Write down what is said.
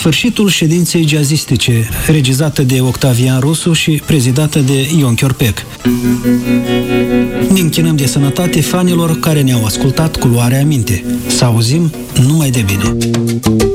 Sfârșitul ședinței jazzistice, regizată de Octavian Rusu și prezidată de Ion Chiorpec. Ne închinăm de sănătate fanilor care ne-au ascultat cu luarea aminte. Să auzim numai de bine!